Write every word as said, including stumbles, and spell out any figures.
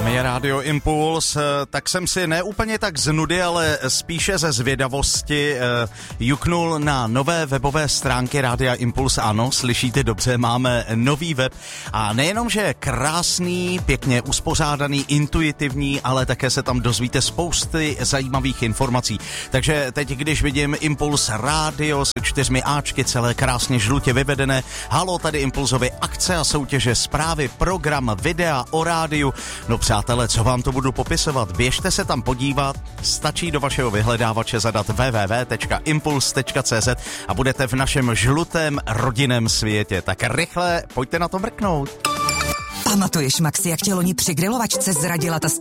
Je Rádio Impuls, tak jsem si ne úplně tak z nudy, ale spíše ze zvědavosti juknul na nové webové stránky Rádia Impuls. Ano, slyšíte dobře, máme nový web a nejenom, že je krásný, pěkně uspořádaný, intuitivní, ale také se tam dozvíte spousty zajímavých informací. Takže teď, když vidím Impuls Rádio s čtyřmi áčky, celé krásně žlutě vyvedené, halo, tady Impulzovy akce a soutěže, zprávy, program, videa o rádiu. No přátelé, co vám to budu popisovat? Běžte se tam podívat, stačí do vašeho vyhledávače zadat w w w tečka impuls tečka c z a budete v našem žlutém rodinném světě. Tak rychle, pojďte na to mrknout. Pamatuješ, Maxi, jak tě loni při grilovačce zradila ta